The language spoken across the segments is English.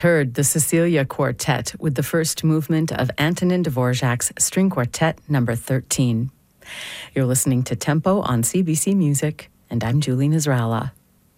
Heard the Cecilia Quartet with the first movement of Antonin Dvorak's String Quartet number 13. You're listening to Tempo on CBC Music, and I'm Julie Nizralla.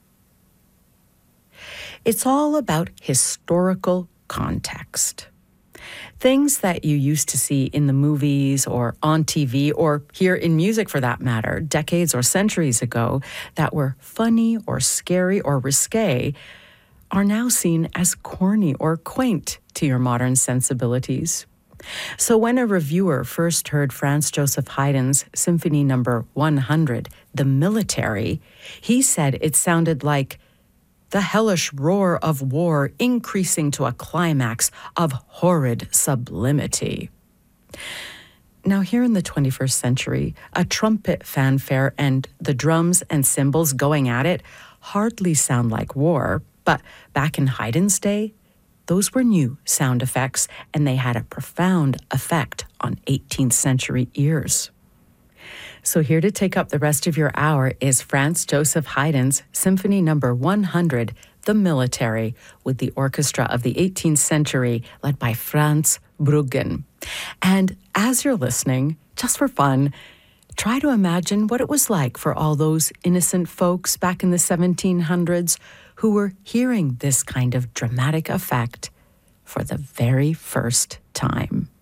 It's all about historical context. Things that you used to see in the movies or on TV or hear in music for that matter, decades or centuries ago, that were funny or scary or risque, are now seen as corny or quaint to your modern sensibilities. So when a reviewer first heard Franz Joseph Haydn's Symphony No. 100, The Military, he said it sounded like the hellish roar of war increasing to a climax of horrid sublimity. Now, here in the 21st century, a trumpet fanfare and the drums and cymbals going at it hardly sound like war, but back in Haydn's day, those were new sound effects, and they had a profound effect on 18th century ears. So here to take up the rest of your hour is Franz Joseph Haydn's Symphony No. 100, The Military, with the orchestra of the 18th century led by Franz Bruggen. And as you're listening, just for fun, try to imagine what it was like for all those innocent folks back in the 1700s who were hearing this kind of dramatic effect for the very first time.